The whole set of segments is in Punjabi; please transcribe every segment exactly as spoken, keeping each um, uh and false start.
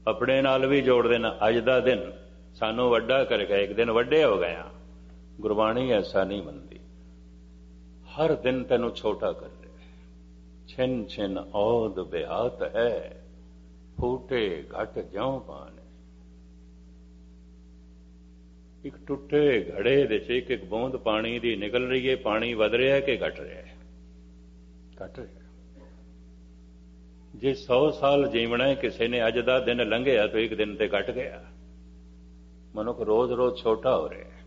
ਆਪਣੇ ਨਾਲ ਵੀ ਜੋੜਦੇ ਨੇ। ਅੱਜ ਦਾ ਦਿਨ ਸਾਨੂੰ ਵੱਡਾ ਕਰ ਗਿਆ, ਇੱਕ ਦਿਨ ਵੱਡੇ ਹੋ ਗਏ ਹਾਂ। ਗੁਰਬਾਣੀ ਐਸਾ ਨਹੀਂ ਮੰਨਦੀ, ਹਰ ਦਿਨ ਤੈਨੂੰ ਛੋਟਾ ਕਰ ਰਿਹਾ। ਛਿਨ ਛਿਨ ਔਦ ਬਿਆਤ ਹੈ, ਫੂਟੇ ਘਟ ਜਿਉਂ ਪਾਣੇ। ਇੱਕ ਟੁੱਟੇ ਘੜੇ ਦੇ ਚ ਇੱਕ ਇੱਕ ਬੂੰਦ ਪਾਣੀ ਦੀ ਨਿਕਲ ਰਹੀ ਹੈ। ਪਾਣੀ ਵਧ ਰਿਹਾ ਕਿ ਘਟ ਰਿਹਾ ਹੈ? ਘਟ ਰਿਹਾ। ਜੇ ਸੌ ਸਾਲ ਜੀਵਣਾ ਹੈ ਕਿਸੇ ਨੇ, ਅੱਜ ਦਾ ਦਿਨ ਲੰਘਿਆ ਤਾਂ ਇੱਕ ਦਿਨ ਤੇ ਘਟ ਗਿਆ। ਮਨੁੱਖ ਰੋਜ਼ ਰੋਜ਼ ਛੋਟਾ ਹੋ ਰਿਹਾ।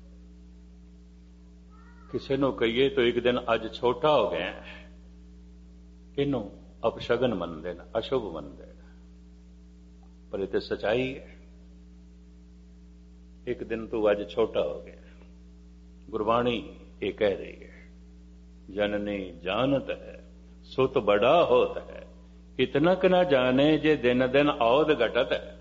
ਕਿਸੇ ਨੂੰ ਕਹੀਏ ਤਾਂ ਇੱਕ ਦਿਨ ਅੱਜ ਛੋਟਾ ਹੋ ਗਿਆ, ਇਹਨੂੰ ਅਪਸ਼ਗਨ ਮੰਨਦੇ ਨੇ, ਅਸ਼ੁਭ ਮੰਨਦੇ ਨੇ। ਪਰ ਇਹ ਤੇ ਸਚਾਈ ਹੈ। ਇੱਕ ਦਿਨ ਤੂੰ ਅੱਜ ਛੋਟਾ ਹੋ ਗਿਆ। ਗੁਰਬਾਣੀ ਇਹ ਕਹਿ ਰਹੀ ਹੈ, ਜਨਨੀ ਜਾਣਤ ਹੈ ਸੁਤ ਬੜਾ ਹੋਤ ਹੈ, ਇਤਨਕ ਨਾ ਜਾਣੇ ਜੇ ਦਿਨ ਦਿਨ ਔਦ ਘਟਤ ਹੈ।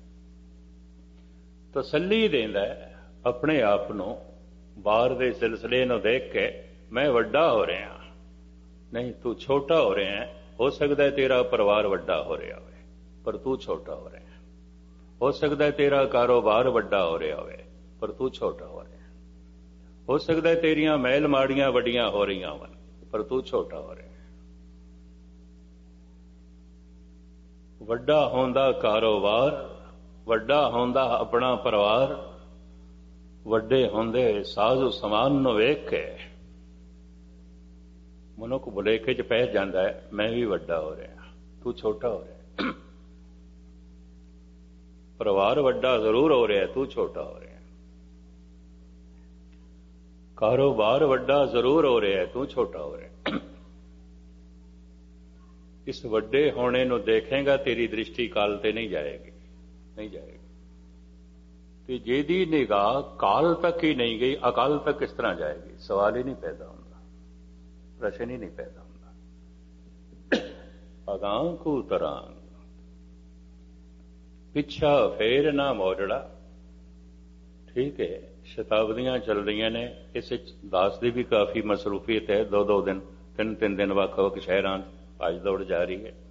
ਤਸੱਲੀ ਦਿੰਦਾ ਆਪਣੇ ਆਪ ਨੂੰ, ਬਾਹਰ ਦੇ ਸਿਲਸਿਲੇ ਨੂੰ ਦੇਖ ਕੇ ਮੈਂ ਵੱਡਾ ਹੋ ਰਿਹਾ। ਨਹੀਂ, ਤੂੰ ਛੋਟਾ ਹੋ ਰਿਹਾ ਹੈ। ਹੋ ਸਕਦਾ ਹੈ ਤੇਰਾ ਪਰਿਵਾਰ ਵੱਡਾ ਹੋ ਰਿਹਾ ਹੋਵੇ, ਪਰ ਤੂੰ ਛੋਟਾ ਹੋ ਰਿਹਾ। ਹੋ ਸਕਦਾ ਹੈ ਤੇਰਾ ਕਾਰੋਬਾਰ ਵੱਡਾ ਹੋ ਰਿਹਾ ਹੋਵੇ, ਪਰ ਤੂੰ ਛੋਟਾ ਹੋ ਰਿਹਾ। ਹੋ ਸਕਦਾ ਹੈ ਤੇਰੀਆਂ ਮਹਿਲ ਮਾੜੀਆਂ ਵੱਡੀਆਂ ਹੋ ਰਹੀਆਂ ਹੋਣ, ਪਰ ਤੂੰ ਛੋਟਾ ਹੋ ਰਿਹਾ। ਵੱਡਾ ਹੁੰਦਾ ਕਾਰੋਬਾਰ, ਵੱਡਾ ਹੁੰਦਾ ਆਪਣਾ ਪਰਿਵਾਰ, ਵੱਡੇ ਹੁੰਦੇ ਸਾਜ਼ੋ ਸਮਾਨ ਨੂੰ ਵੇਖ ਕੇ ਮਨੁੱਖ ਭੁਲੇਖੇ ਚ ਪੈ ਜਾਂਦਾ ਹੈ, ਮੈਂ ਵੀ ਵੱਡਾ ਹੋ ਰਿਹਾ, ਤੂੰ ਛੋਟਾ ਹੋ ਰਿਹਾ। ਪਰਿਵਾਰ ਵੱਡਾ ਜ਼ਰੂਰ ਹੋ ਰਿਹਾ, ਤੂੰ ਛੋਟਾ ਹੋ ਰਿਹਾ। ਕਾਰੋਬਾਰ ਵੱਡਾ ਜ਼ਰੂਰ ਹੋ ਰਿਹਾ, ਤੂੰ ਛੋਟਾ ਹੋ ਰਿਹਾ। ਇਸ ਵੱਡੇ ਹੋਣੇ ਨੂੰ ਦੇਖੇਗਾ, ਤੇਰੀ ਦ੍ਰਿਸ਼ਟੀ ਕਾਲ ਤੇ ਨਹੀਂ ਜਾਏਗੀ, ਨਹੀਂ ਜਾਏਗੀ। ਤੇ ਜਿਹਦੀ ਨਿਗਾਹ ਕਾਲ ਤੱਕ ਹੀ ਨਹੀਂ ਗਈ, ਅਕਾਲ ਤੱਕ ਕਿਸ ਤਰ੍ਹਾਂ ਜਾਏਗੀ? ਸਵਾਲ ਹੀ ਨਹੀਂ ਪੈਦਾ ਹੁੰਦਾ, ਪ੍ਰਸ਼ਨ ਹੀ ਨਹੀਂ ਪੈਦਾ ਹੁੰਦਾ। ਅਗਾਂਹ ਕੂ ਤਰਾਂਗ ਪਿੱਛਾ ਫੇਰ ਨਾ ਮੋੜੜਾ। ਠੀਕ ਹੈ, ਸ਼ਤਾਬਦੀਆਂ ਚੱਲ ਰਹੀਆਂ ਨੇ, ਇਸ ਵਿੱਚ ਦਾਸ ਦੀ ਵੀ ਕਾਫੀ ਮਸਰੂਫੀਅਤ ਹੈ। ਦੋ ਦੋ ਦਿਨ ਤਿੰਨ ਤਿੰਨ ਦਿਨ ਵੱਖ ਵੱਖ ਸ਼ਹਿਰਾਂ ਅੱਜ ਦੌੜ ਜਾ ਰਹੀ ਹੈ।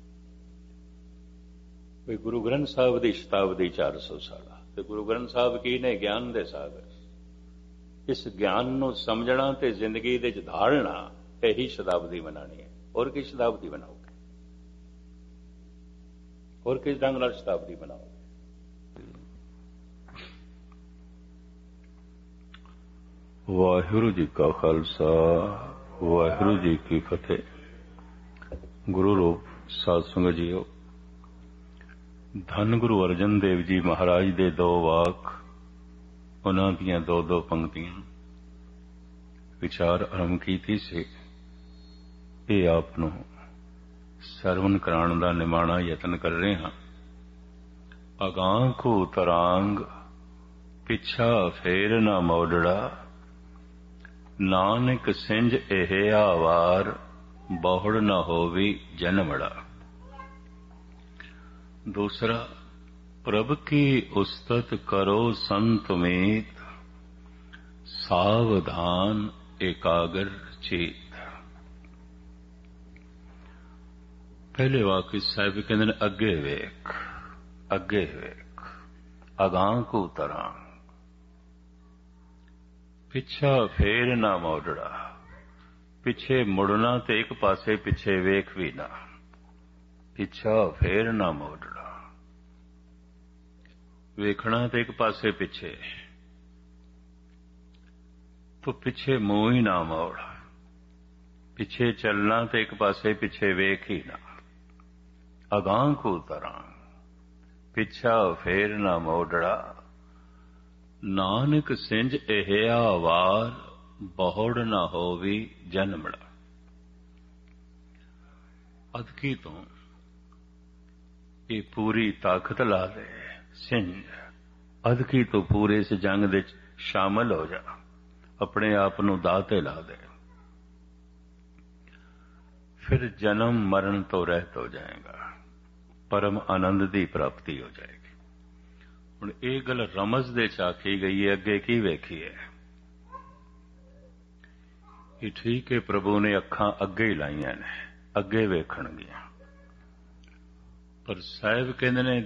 ਵੀ ਗੁਰੂ ਗ੍ਰੰਥ ਸਾਹਿਬ ਦੀ ਸ਼ਤਾਬਦੀ ਚਾਰ ਸੌ ਸਾਲਾ, ਤੇ ਗੁਰੂ ਗ੍ਰੰਥ ਸਾਹਿਬ ਕੀ ਨੇ? ਗਿਆਨ ਦੇ ਸਾਗਰ। ਇਸ ਗਿਆਨ ਨੂੰ ਸਮਝਣਾ ਤੇ ਜ਼ਿੰਦਗੀ ਦੇ ਵਿੱਚ ਧਾਰਨਾ, ਇਹੀ ਸ਼ਤਾਬਦੀ ਮਨਾਉਣੀ ਹੈ। ਹੋਰ ਕੀ ਸ਼ਤਾਬਦੀ ਬਣਾਓਗੇ? ਹੋਰ ਕਿਸ ਢੰਗ ਨਾਲ ਸ਼ਤਾਬਦੀ ਬਣਾਓਗੇ? ਵਾਹਿਗੁਰੂ ਜੀ ਕਾ ਖਾਲਸਾ, ਵਾਹਿਗੁਰੂ ਜੀ ਕੀ ਫਤਿਹ। ਗੁਰੂ ਰੂਪ ਸਾਧ ਸੰਗਤ ਜੀਓ, ਧੰਨ ਗੁਰੂ ਅਰਜਨ ਦੇਵ ਜੀ ਮਹਾਰਾਜ ਦੇ ਦੋ ਵਾਕ, ਉਹਨਾਂ ਦੀਆਂ ਦੋ ਦੋ ਪੰਕਤੀਆਂ ਵਿਚਾਰ ਆਰੰਭ ਕੀਤੀ ਸੀ। ਇਹ ਆਪ ਨੂੰ ਸਰਵਨ ਕਰਾਉਣ ਦਾ ਨਿਮਾਣਾ ਯਤਨ ਕਰ ਰਹੇ ਹਾਂ। ਅਗਾਂਹ ਕੂ ਤਰਾਂਗ ਪਿੱਛਾ ਫੇਰ ਨਾ ਮੋੜੜਾ, ਨਾਨਕ ਸਿੰਜ ਇਹ ਆਵਾਰ ਬਹੁੜ ਨਾ ਹੋਵੀ ਜਨਮੜਾ। दूसरा, प्रभ की उस्तत करो संत मीत, सावधान एकाग्र चीत। पहले वाक्य साहिब कहते हैं अगे वेख, अगे वेख, अगां को तरां, पिछा फेर ना मोड़ड़ा। पिछे मुड़ना ते एक पासे पिछे वेख भी ना, पिछा फेर ना मोड़ड़ा। ਵੇਖਣਾ ਤੇ ਇੱਕ ਪਾਸੇ ਪਿੱਛੇ, ਤੂੰ ਪਿੱਛੇ ਮੂੰਹ ਹੀ ਨਾ ਮੋੜ। ਪਿੱਛੇ ਚੱਲਣਾ ਤੇ ਇੱਕ ਪਾਸੇ ਪਿੱਛੇ ਵੇਖ ਹੀ ਨਾ। ਅਗਾਂਹ ਕੂ ਤਰਾਂ ਪਿੱਛਾ ਫੇਰ ਨਾ ਮੋੜੜਾ, ਨਾਨਕ ਸਿੰਜ ਇਹ ਆਵਾਰ ਬਹੁੜ ਨਾ ਹੋਵੀ ਜਨਮੜਾ। ਅਦਕੀ ਤੋਂ ਇਹ ਪੂਰੀ ਤਾਕਤ ਲਾ ਦੇ। ਸਿੰਜ ਅਦਕੀ ਤੋਂ ਪੂਰੇ ਇਸ ਜੰਗ ਦੇ ਵਿੱਚ ਸ਼ਾਮਲ ਹੋ ਜਾ, ਆਪਣੇ ਆਪ ਨੂੰ ਦਾਅ ਤੇ ਲਾ ਦੇ, ਫਿਰ ਜਨਮ ਮਰਨ ਤੋਂ ਰਹਿਤ ਹੋ ਜਾਏਗਾ, ਪਰਮ ਆਨੰਦ ਦੀ ਪ੍ਰਾਪਤੀ ਹੋ ਜਾਏਗੀ। ਹੁਣ ਇਹ ਗੱਲ ਰਮਜ਼ ਦੇ ਚ ਆਖੀ ਗਈ ਹੈ, ਅੱਗੇ ਕੀ ਵੇਖੀਏ? ਇਹ ਠੀਕ ਹੈ, ਪ੍ਰਭੂ ਨੇ ਅੱਖਾਂ ਅੱਗੇ ਹੀ ਲਾਈਆਂ ਨੇ, ਅੱਗੇ ਵੇਖਣਗੀਆਂ। ਪਰ ਸਾਹਿਬ ਕਹਿੰਦੇ ਨੇ